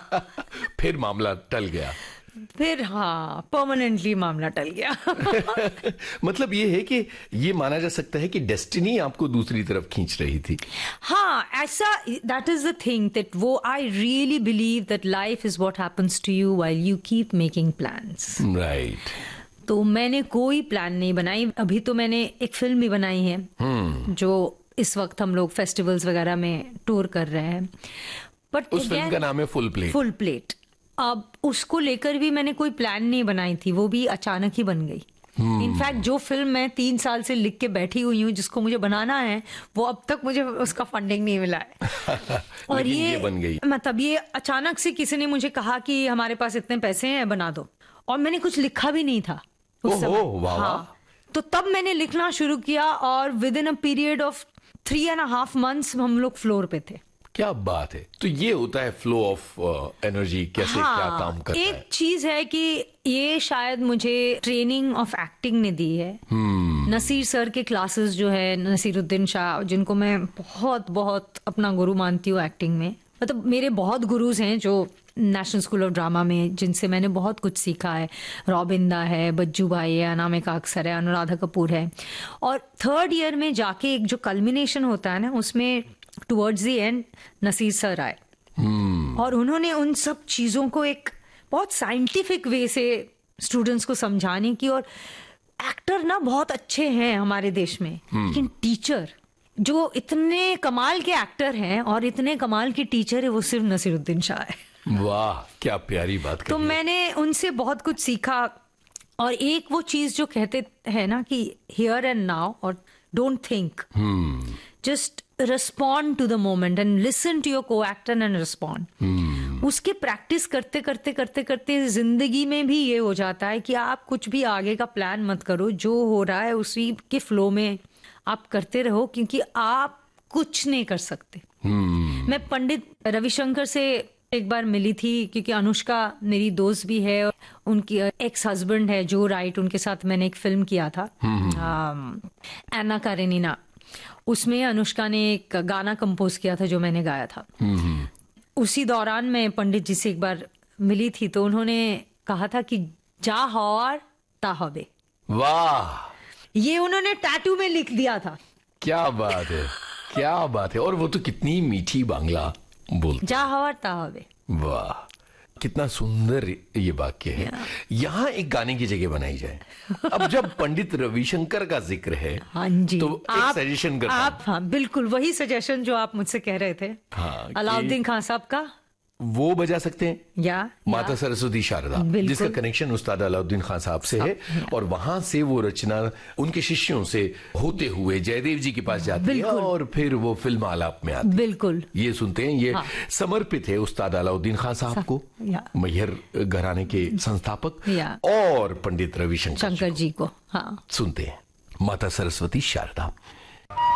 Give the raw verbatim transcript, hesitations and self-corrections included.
फिर मामला टल गया। फिर हाँ, परमानेंटली मामला टल गया। मतलब ये है कि ये माना जा सकता है कि डेस्टिनी आपको दूसरी तरफ खींच रही थी। हाँ, ऐसा, that is the thing, that वो I really believe that life is what happens to you while you keep making plans. Right. तो मैंने कोई प्लान नहीं बनाई। अभी तो मैंने एक फिल्म भी बनाई है hmm. जो इस वक्त हम लोग फेस्टिवल्स वगैरह में टूर कर रहे हैं। बट उस फिल्म का नाम है फुल प्लेट। Full plate. अब उसको लेकर भी मैंने कोई प्लान नहीं बनाई थी, वो भी अचानक ही बन गई। In fact hmm. जो फिल्म मैं तीन साल से लिख के बैठी हुई हूँ, जिसको मुझे बनाना है, वो अब तक मुझे उसका फंडिंग नहीं मिला है। और ये, ये बन गई। मतलब ये अचानक से किसी ने मुझे कहा कि हमारे पास इतने पैसे हैं, बना दो। और मैंने कुछ लिखा भी नहीं था उस समय। वाह। हाँ, तो तब मैंने लिखना शुरू किया और with in a period of three and half months हम लोग फ्लोर पे थे। क्या बात है। तो ये होता है फ्लो ऑफ एनर्जी, कैसे हाँ, क्या काम करता एक है। एक चीज है कि ये शायद मुझे ट्रेनिंग ऑफ एक्टिंग ने दी है। hmm. नसीर सर के क्लासेस जो है, नसीरुद्दीन शाह, जिनको मैं बहुत बहुत अपना गुरु मानती हूँ एक्टिंग में। मतलब मेरे बहुत गुरुज हैं जो नेशनल स्कूल ऑफ ड्रामा में, जिनसे मैंने बहुत कुछ सीखा है। रॉबिंदा है, बज्जू भाई है, अनामिका अक्सर है, अनुराधा कपूर है। और थर्ड ईयर में जाके एक जो कल्मिनेशन होता है ना, उसमें towards the end Naseer sir आए। hmm. और उन्होंने उन सब चीजों को एक बहुत साइंटिफिक वे से स्टूडेंट्स को समझाने की। और एक्टर ना बहुत अच्छे हैं हमारे देश में, hmm. लेकिन टीचर जो इतने कमाल के एक्टर हैं और इतने कमाल की टीचर है, वो सिर्फ नसीरुद्दीन शाह है। वाह, क्या प्यारी बात कही। तो मैंने उनसे बहुत कुछ सीखा। और एक वो चीज जो कहते हैं ना कि हियर एंड नाउ, और don't think, just respond to the moment and listen to your को एक्टर एंड रिस्पॉन्ड। उसके प्रैक्टिस करते करते करते करते जिंदगी में भी ये हो जाता है कि आप कुछ भी आगे का प्लान मत करो, जो हो रहा है उसी के फ्लो में आप करते रहो, क्योंकि आप कुछ नहीं कर सकते। hmm. मैं पंडित रविशंकर से एक बार मिली थी, क्योंकि अनुष्का मेरी दोस्त भी है। उनकी एक्स हस्बैंड है जो राइट, उनके साथ मैंने एक फिल्म किया था, hmm. एना कारेनिना। उसमें अनुष्का ने एक गाना कंपोज किया था जो मैंने गाया था। hmm. उसी दौरान मैं पंडित जी से एक बार मिली थी, तो उन्होंने कहा था कि जा हौर ता हबे। वाह, ये उन्होंने टैटू में लिख दिया था। क्या बात है, क्या बात है। और वो तो कितनी मीठी बांग्ला बोलते। जा हवर ता हवे। वाह, कितना सुंदर ये वाक्य है। यहाँ एक गाने की जगह बनाई जाए। अब जब पंडित रविशंकर का जिक्र है, हाँ जी, तो एक सजेशन करता आप, हाँ बिल्कुल वही सजेशन जो आप मुझसे कह रहे थे। हाँ, अलाउद्दीन खान साहब का वो बजा सकते हैं, या माता सरस्वती शारदा, जिसका कनेक्शन उस्ताद अलाउद्दीन खान साहब से है। और वहां से वो रचना उनके शिष्यों से होते हुए जयदेव जी के पास जाती है और फिर वो फिल्म आलाप में आती है। बिल्कुल, ये सुनते हैं। ये हाँ। समर्पित है उस्ताद अलाउद्दीन खान साहब को, मैहर घराने के संस्थापक, और पंडित रविशंकर शंकर जी को। हाँ, सुनते हैं माता सरस्वती शारदा।